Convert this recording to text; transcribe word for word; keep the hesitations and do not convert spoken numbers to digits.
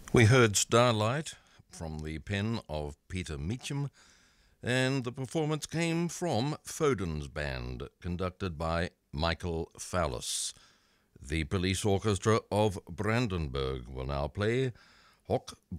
We heard Starlight from the pen of Peter Meacham, and the performance came from Foden's band, conducted by Michael Fallis. The Police Orchestra of Brandenburg will now play Hoch